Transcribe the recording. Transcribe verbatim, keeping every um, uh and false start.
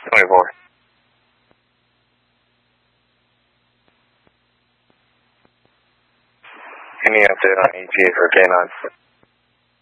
twenty-four. Any update on E T A for K nine?